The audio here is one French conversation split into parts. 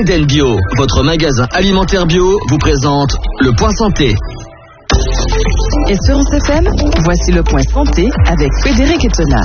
Eden Bio, votre magasin alimentaire bio, vous présente le Point Santé. Et sur FM, voici le Point Santé avec Frédéric Etena.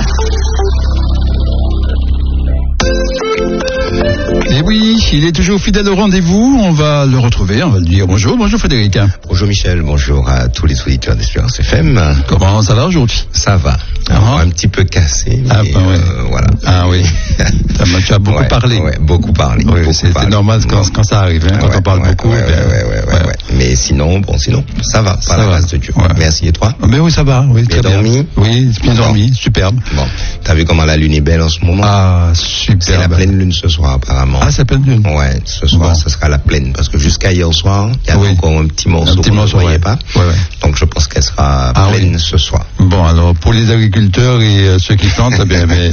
Et oui, il est toujours fidèle au rendez-vous. On va le retrouver, on va lui dire bonjour. Bonjour Frédéric. Bonjour Michel, bonjour à tous les auditeurs d'Espérance FM. Comment ça va aujourd'hui? Ça va. Alors, un petit peu cassé, mais voilà. Ah oui. Tu as beaucoup parlé. Ouais, beaucoup parlé. Oui, c'est normal quand ça arrive, hein, quand on parle beaucoup. Mais sinon, ça va. Par la grâce de Dieu. Ouais. Merci, et toi? Mais oui, ça va. Oui, bien très dormi? Bien. Oui, bien dormi. Superbe. Bon. T'as vu comment la lune est belle en ce moment? Ah, superbe. C'est la pleine lune ce soir, apparemment. Ah, c'est la pleine lune? Ouais, ce soir, ça sera la pleine. Parce que jusqu'à hier soir, il y avait encore un petit morceau qu'on ne voyait pas. Donc, je pense qu'elle sera pleine ce soir. Bon, alors, pour les agriculteurs et ceux qui plantent, bien, mais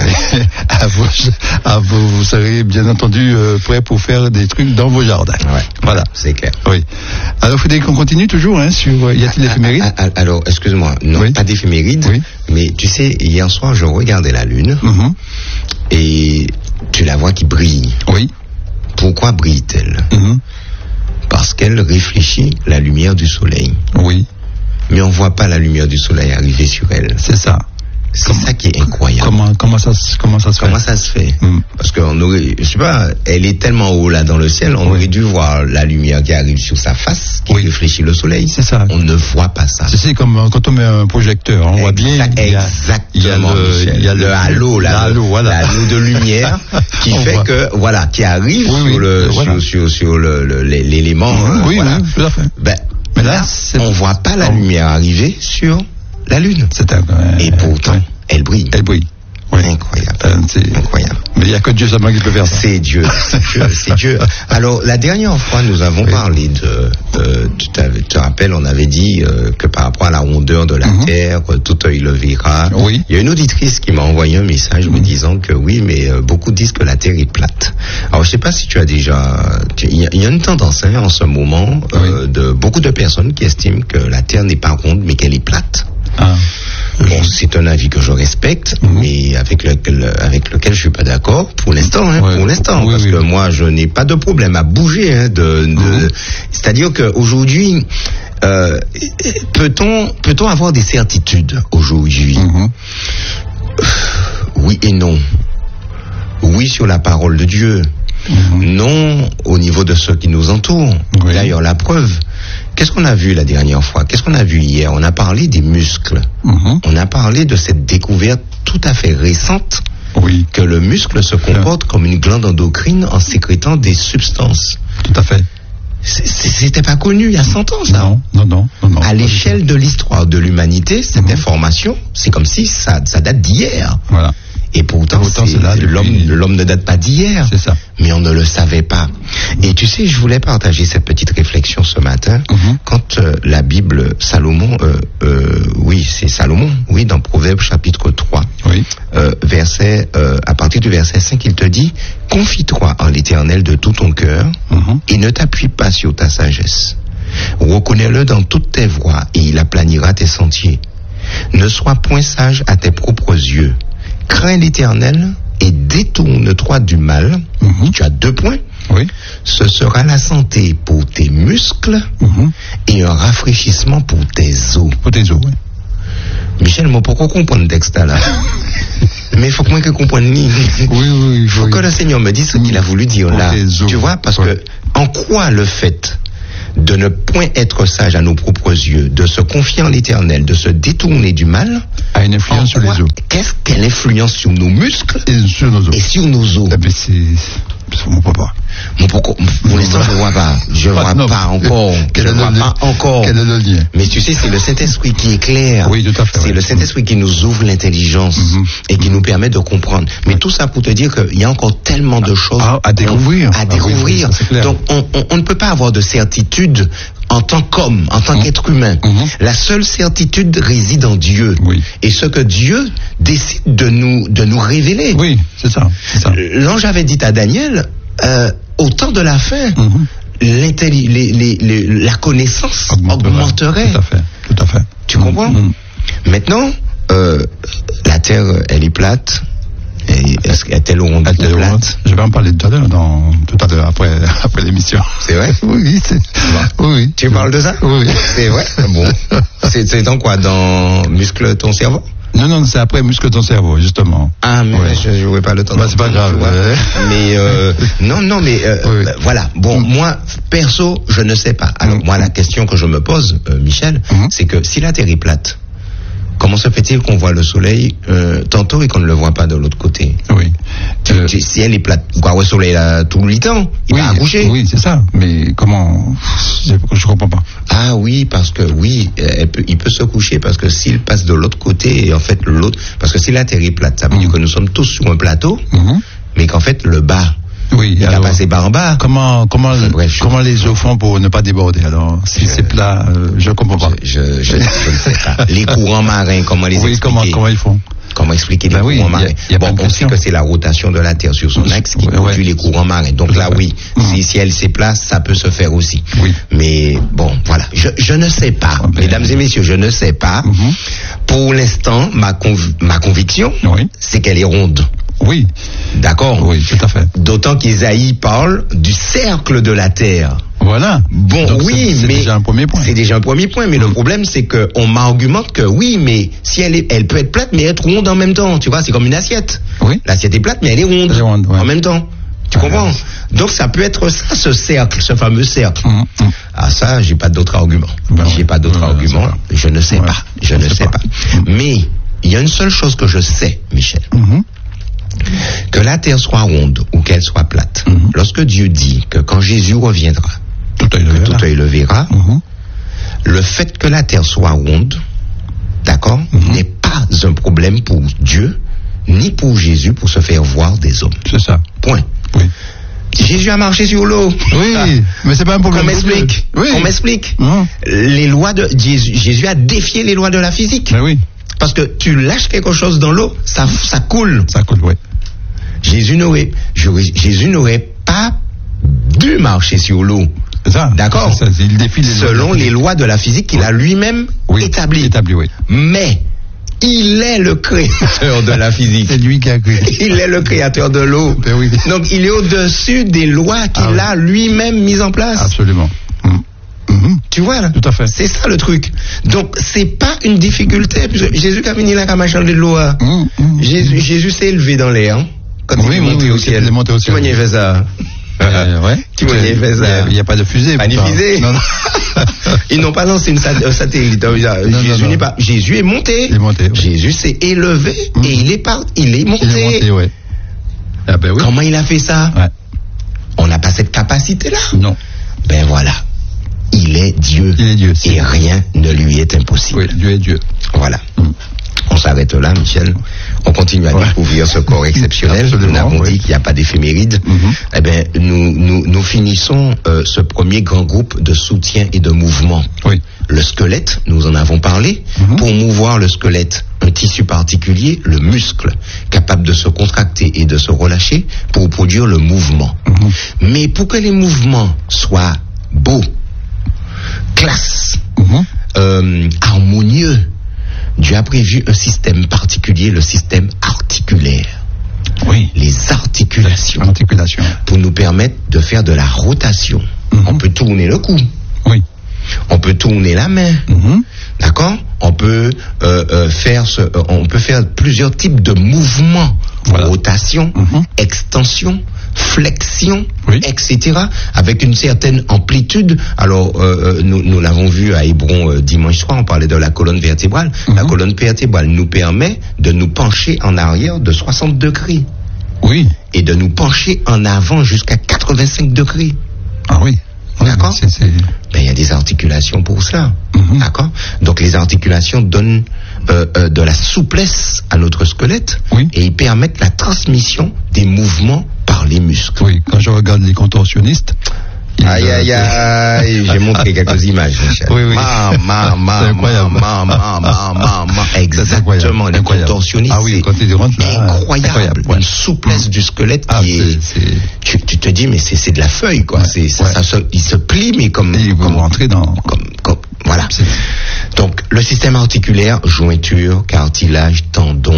vous serez bien entendu prêts pour faire des trucs dans vos jardins. Ouais, voilà, c'est clair. Oui. Alors, Frédéric, on continue toujours sur y a-t-il l'éphéméride? Alors, excuse-moi, non, pas d'éphéméride, mais tu sais, hier soir, je regardais la lune et tu la vois qui brille. Oui. Pourquoi brille-t-elle? Parce qu'elle réfléchit la lumière du soleil. Oui. Mais on ne voit pas la lumière du soleil arriver sur elle. C'est ça. C'est ça qui est incroyable. Comment ça se fait? Parce qu'on aurait, je sais pas, elle est tellement haut là dans le ciel, on aurait dû voir la lumière qui arrive sur sa face, qui réfléchit le soleil. C'est ça. On ne voit pas ça. C'est comme quand on met un projecteur, on voit bien. Exactement. Il y a le halo, la halo de lumière qui fait que, qui arrive sur l'élément. Oui, tout à fait. Mais là, on voit pas la lumière arriver sur la lune. Et pourtant, elle brille. Elle brille. Oui. Incroyable. C'est incroyable. Mais il n'y a que Dieu seulement qui peut faire ça. C'est Dieu. C'est Dieu. Alors, la dernière fois, nous avons parlé tu te rappelles, on avait dit que par rapport à la rondeur de la terre, tout œil le verra. Oui. Il y a une auditrice qui m'a envoyé un message me disant que oui, mais beaucoup disent que la terre est plate. Alors, je sais pas si tu as déjà... Il y a une tendance en ce moment de beaucoup de personnes qui estiment que la terre n'est pas ronde, mais qu'elle est plate. Bon, c'est un avis que je respecte, mais avec lequel je suis pas d'accord pour l'instant, parce que moi je n'ai pas de problème à bouger, c'est-à-dire qu'aujourd'hui, peut-on avoir des certitudes aujourd'hui? Oui et non. Oui sur la parole de Dieu. Non au niveau de ceux qui nous entourent. D'ailleurs, la preuve, qu'est-ce qu'on a vu la dernière fois? Qu'est-ce qu'on a vu hier? On a parlé des muscles. On a parlé de cette découverte tout à fait récente que le muscle se comporte comme une glande endocrine en sécrétant des substances. Tout à fait. C'était pas connu il y a 100 ans, ça. Non. À l'échelle de l'histoire de l'humanité, cette information, c'est comme si ça date d'hier. Voilà. Et pourtant l'homme ne date pas d'hier. C'est ça. Mais on ne le savait pas. Et tu sais, je voulais partager cette petite réflexion ce matin. Quand la Bible, Salomon, c'est Salomon, dans Proverbes chapitre 3, à partir du verset 5, il te dit, confie-toi en l'Éternel de tout ton cœur et ne t'appuie pas sur ta sagesse. Reconnais-le dans toutes tes voies et il aplanira tes sentiers. Ne sois point sage à tes propres yeux. Crains l'Éternel et détourne-toi du mal. Tu as 2 points. Ce sera la santé pour tes muscles et un rafraîchissement pour tes os. Michel, moi, pourquoi comprendre le texte là? Mais il faut que moi que comprenne. Il faut que le Seigneur me dise ce qu'il a voulu dire là. Tu vois, parce que en quoi le fait de ne point être sage à nos propres yeux, de se confier en l'Éternel, de se détourner du mal, a une influence sur les os. Quelle influence sur nos muscles et sur nos os? Mon papa. Pour l'instant, je ne vois pas. Je ne vois pas encore. Quel est le lien? Mais tu sais, c'est le Saint-Esprit qui éclaire. Oui, tout à fait. C'est le Saint-Esprit qui nous ouvre l'intelligence et qui nous permet de comprendre. Mais tout ça pour te dire qu'il y a encore tellement de choses à découvrir. Donc, on ne peut pas avoir de certitude en tant qu'homme, en tant qu'être humain. La seule certitude réside en Dieu. Et ce que Dieu décide de nous révéler. Oui, c'est ça. L'ange avait dit à Daniel, au temps de la fin, la connaissance augmenterait. Tout à fait. Tu comprends? Maintenant, la terre, elle est plate. Est-ce qu'elle ronde ou plate? Je vais en parler tout à l'heure, après l'émission. C'est vrai? Oui, oui. Tu parles de ça? Oui. C'est vrai? Bon. C'est dans quoi? Dans Muscle ton cerveau? Non, c'est après Muscle ton cerveau, justement. Ah, mais je n'aurai pas le temps. C'est pas grave. Mais voilà. Bon, moi, perso, je ne sais pas. Alors, moi, la question que je me pose, Michel, c'est que si la Terre est plate, comment se fait-il qu'on voit le soleil tantôt et qu'on ne le voit pas de l'autre côté? Oui. Si elle est plate, quoi, le soleil là tout le temps, il va accoucher. Oui, c'est ça. Mais comment? Je comprends pas. Ah oui, parce que il peut se coucher parce que s'il passe de l'autre côté et en fait l'autre, parce que si la Terre est plate, ça veut dire que nous sommes tous sur un plateau, mais qu'en fait le bas. Oui, il a passé par en bas. Comment les eaux font pour ne pas déborder? Alors, si c'est plat, je comprends pas. Je ne sais pas. Les courants marins, comment les expliquer? Comment ils font? Comment expliquer les courants marins? On sait que c'est la rotation de la Terre sur son axe qui produit les courants marins. Donc là, oui, si elle s'est place, ça peut se faire aussi. Oui. Mais bon, voilà. Je ne sais pas. Mesdames et messieurs, je ne sais pas. Pour l'instant, ma conviction, c'est qu'elle est ronde. Oui. D'accord? Oui, tout à fait. D'autant qu'Ésaïe parle du cercle de la terre. Voilà. Bon, donc oui, mais c'est déjà un premier point. C'est déjà un premier point, mais le problème c'est que on m'argumente que oui, mais si elle peut être plate mais être ronde en même temps, tu vois, c'est comme une assiette. Oui. L'assiette est plate mais elle est ronde, en même temps. Tu comprends? Donc ça peut être ça, ce cercle, ce fameux cercle. Ah ça, j'ai pas d'autre argument. J'ai pas d'autre argument. Je ne sais pas. Je ne sais pas. Mais il y a une seule chose que je sais, Michel. Que la terre soit ronde ou qu'elle soit plate. Lorsque Dieu dit que quand Jésus reviendra, tout œil le verra, le fait que la terre soit ronde, d'accord, n'est pas un problème pour Dieu, ni pour Jésus pour se faire voir des hommes. C'est ça. Point. Oui. Jésus a marché sur l'eau. Oui, mais c'est pas un problème. Qu'on m'explique. Les lois de Jésus a défié les lois de la physique. Mais oui. Parce que tu lâches quelque chose dans l'eau, ça coule. Ça coule, oui. Jésus n'aurait pas dû marcher sur l'eau. Ça, d'accord. Il défie selon les lois de la physique qu'il a lui-même établies. Oui. Mais il est le créateur de la physique. C'est lui qui a créé. Il est le créateur de l'eau. Ben oui. Donc il est au-dessus des lois qu'il a lui-même mises en place. Absolument. Tu vois là? Tout à fait. C'est ça le truc. Donc c'est pas une difficulté. Jésus qui a fini là, qui a marché de l'eau. Jésus s'est élevé dans l'air. Quand il est monté au ciel. Tu m'as fait ça. Tu m'as fait ça. Il n'y a pas de fusée. Pas de fusée. Non. Ils n'ont pas lancé un satellite. Jésus n'est pas. Jésus est monté. Il est monté. Oui. Jésus s'est élevé et il est monté. Il est monté, oui. Ah ben oui. Comment il a fait ça? On n'a pas cette capacité-là. Non. Ben voilà. Il est Dieu. Il est Dieu. Et rien ne lui est impossible. Oui, Dieu est Dieu. Voilà. On s'arrête là, Michel. On continue à découvrir ce corps exceptionnel. Absolument, nous avons dit qu'il n'y a pas d'éphéméride. Eh bien, nous finissons ce premier grand groupe de soutien et de mouvement. Oui. Le squelette, nous en avons parlé. Pour mouvoir le squelette, un tissu particulier, le muscle, capable de se contracter et de se relâcher pour produire le mouvement. Mais pour que les mouvements soient beaux, classe, harmonieux, Dieu a prévu un système particulier, le système articulaire. Oui. Les articulations. Pour nous permettre de faire de la rotation. On peut tourner le cou. Oui. On peut tourner la main. D'accord? On peut faire plusieurs types de mouvements. Voilà. Rotation, extension, flexion, etc. Avec une certaine amplitude. Alors, nous l'avons vu à Hébron dimanche soir, on parlait de la colonne vertébrale. La colonne vertébrale nous permet de nous pencher en arrière de 60 degrés. Oui. Et de nous pencher en avant jusqu'à 85 degrés. Ah oui. D'accord? Ben, il y a des articulations pour cela. D'accord? Donc les articulations donnent de la souplesse à notre squelette et ils permettent la transmission des mouvements par les muscles. Oui, quand je regarde les contorsionnistes. J'ai montré quelques images, Michel. Oui. Exactement, les contorsionnistes. Ah oui, quand ils rentrent là. Incroyable. Une souplesse du squelette qui est. Tu te dis, mais c'est de la feuille, quoi. Il se plie, mais comme. Il va rentrer dans. Voilà. Donc, le système articulaire, jointure, cartilage, tendons,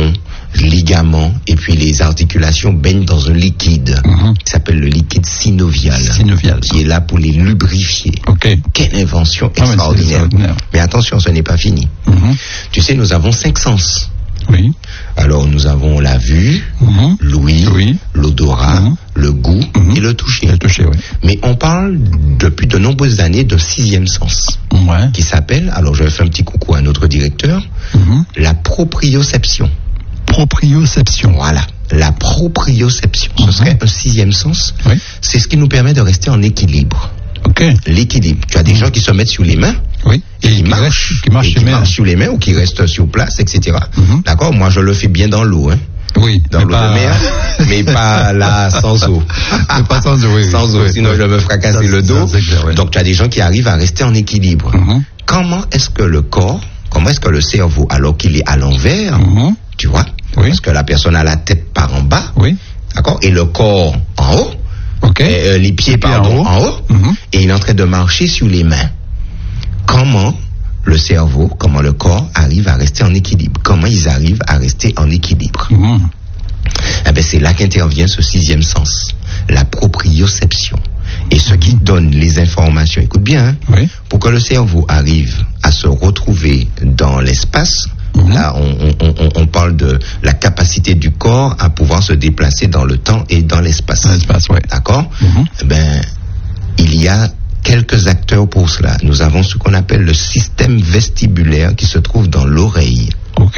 ligaments, et puis les articulations baignent dans un liquide qui s'appelle le liquide synovial, qui est là pour les lubrifier. Quelle invention extraordinaire. Mais attention, ce n'est pas fini. Tu sais, nous avons 5 sens. Oui. Alors nous avons la vue, l'ouïe, l'odorat, le goût et le toucher. Oui. Mais on parle depuis de nombreuses années de 6e sens, qui s'appelle, alors je vais faire un petit coucou à notre directeur, la proprioception. Proprioception. Voilà, la proprioception. Ce serait un 6e sens. Oui. C'est ce qui nous permet de rester en équilibre. L'équilibre. Tu as des gens qui se mettent sur les mains. Oui. Et qui marchent sur les mains ou qui restent sur place, etc. D'accord. Moi, je le fais bien dans l'eau. Oui. Dans l'eau de mer, mais pas là sans eau. Mais pas sans eau. Oui. Sans eau, sinon je vais me fracasser le dos. Donc, tu as des gens qui arrivent à rester en équilibre. Comment est-ce que le corps, comment est-ce que le cerveau, alors qu'il est à l'envers, tu vois, parce que la personne a la tête par en bas, d'accord, et le corps en haut. Les pieds, en haut, et il est en train de marcher sur les mains. Comment le cerveau, comment le corps arrive à rester en équilibre? Comment ils arrivent à rester en équilibre? Eh bien, c'est là qu'intervient ce 6e sens, la proprioception. Et ce qui donne les informations, écoute bien, pour que le cerveau arrive à se retrouver dans l'espace. Là, on parle de la capacité du corps à pouvoir se déplacer dans le temps et dans l'espace. D'accord? Ben, il y a quelques acteurs pour cela. Nous avons ce qu'on appelle le système vestibulaire qui se trouve dans l'oreille.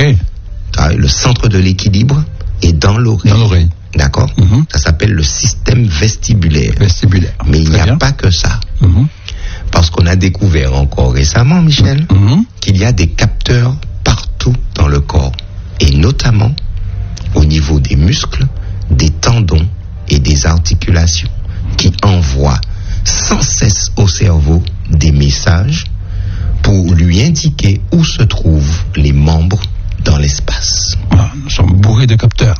Le centre de l'équilibre est dans l'oreille. D'accord? Ça s'appelle le système vestibulaire. Mais il n'y a pas que ça. Parce qu'on a découvert encore récemment, Michel, qu'il y a des capteurs partout dans le corps, et notamment au niveau des muscles, des tendons et des articulations, qui envoient sans cesse au cerveau des messages pour lui indiquer où se trouvent les membres dans l'espace. Nous sommes bourrés de capteurs.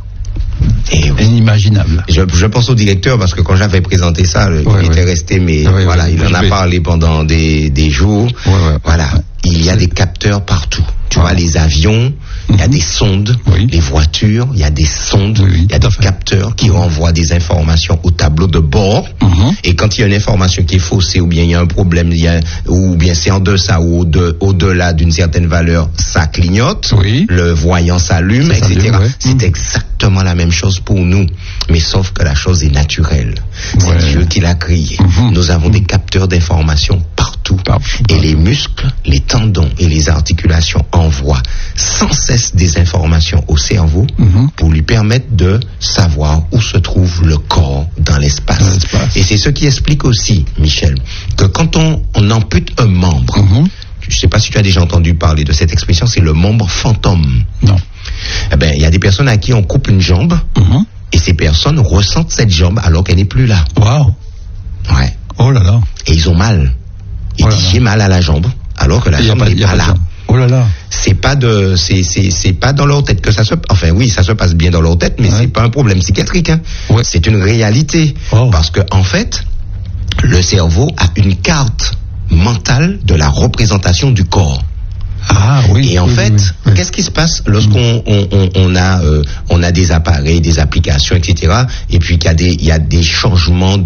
Inimaginable. Je pense au directeur parce que quand j'avais présenté ça, il était resté, mais il en a parlé pendant des jours. Il y a des capteurs partout. Tu vois, les avions, il y a des sondes, les voitures, il y a des sondes, il y a des capteurs qui renvoient des informations au tableau de bord. Et quand il y a une information qui est faussée, ou bien il y a un problème, ou bien c'est en deçà ou au-delà d'une certaine valeur, ça clignote, le voyant s'allume, etc. C'est exactement la même chose pour nous. Mais sauf que la chose est naturelle. C'est Dieu qui l'a créé. Nous avons des capteurs d'informations partout. Et les muscles, les tendons et les articulations envoient sans cesse des informations au cerveau pour lui permettre de savoir où se trouve le corps dans l'espace. Et c'est ce qui explique aussi, Michel, que quand on ampute un membre, je ne sais pas si tu as déjà entendu parler de cette expression, c'est le membre fantôme. Non. Eh ben, il y a des personnes à qui on coupe une jambe, et ces personnes ressentent cette jambe alors qu'elle n'est plus là. Waouh. Ouais. Oh là là. Et ils ont mal. Ils disent j'ai mal à la jambe, alors que la jambe n'est pas là. Oh là là. C'est pas dans leur tête que ça se, enfin oui, ça se passe bien dans leur tête, mais c'est pas un problème psychiatrique, C'est une réalité. Parce que, en fait, le cerveau a une carte mentale de la représentation du corps. Et en fait, qu'est-ce qui se passe lorsqu'on on a des appareils, des applications, etc. Et puis qu'il y a des changements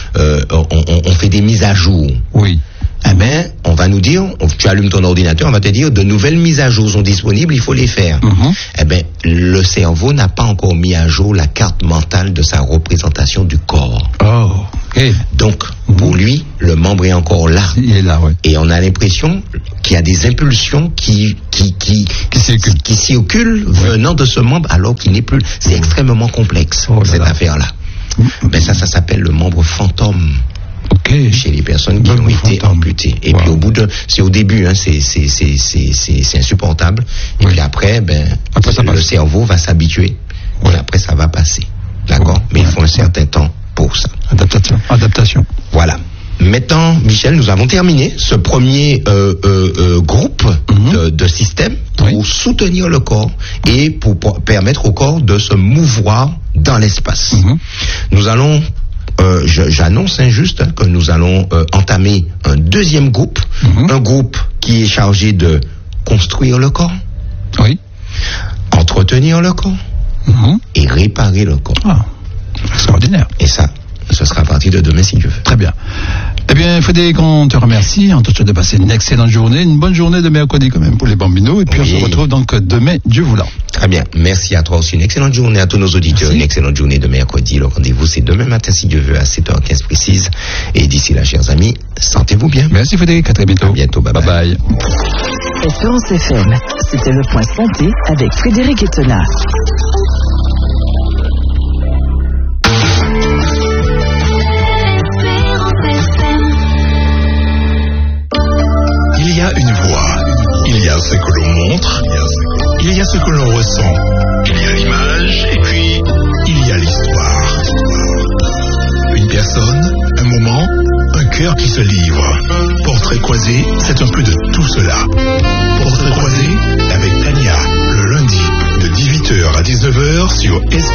on fait des mises à jour. Eh ben, on va nous dire, tu allumes ton ordinateur, on va te dire, de nouvelles mises à jour sont disponibles, il faut les faire. Eh ben, le cerveau n'a pas encore mis à jour la carte mentale de sa représentation du corps. Donc, pour lui, le membre est encore là. Il est là, Et on a l'impression qu'il y a des impulsions qui circulent venant de ce membre alors qu'il n'est plus. C'est extrêmement complexe, cette affaire-là. Mais ça s'appelle le membre fantôme. Chez les personnes qui ont été amputées. Et puis c'est au début, c'est insupportable. Et puis après, le cerveau va s'habituer. Et après, ça va passer. D'accord? Mais il faut un certain temps pour ça. Adaptation. Voilà. Maintenant, Michel, nous avons terminé ce premier groupe de systèmes pour soutenir le corps et pour permettre au corps de se mouvoir dans l'espace. Nous allons j'annonce juste que nous allons entamer un deuxième groupe, un groupe qui est chargé de construire le corps, entretenir le corps et réparer leur corps. Ah, extraordinaire. Et ça, ce sera à partir de demain si Dieu veut. Très bien. Eh bien, Frédéric, on te remercie. On te souhaite de passer une excellente journée, une bonne journée de mercredi quand même pour les Bambinos. Et puis on se retrouve donc demain, Dieu voulant. Très bien. Merci à toi aussi. Une excellente journée à tous nos auditeurs. Merci. Une excellente journée de mercredi. Le rendez-vous, c'est demain matin si Dieu veut à 7h15 précise. Et d'ici là, chers amis, sentez-vous bien. Merci Frédéric. À très bientôt. À bientôt. Bye bye. Espérance FM. C'était le point santé avec Frédéric Etena. Il y a une voix, il y a ce que l'on montre, il y a ce que l'on ressent, il y a l'image et puis il y a l'histoire. Une personne, un moment, un cœur qui se livre. Portrait croisé, c'est un peu de tout cela. Portrait croisé avec Tania, le lundi de 18h à 19h sur Espérance.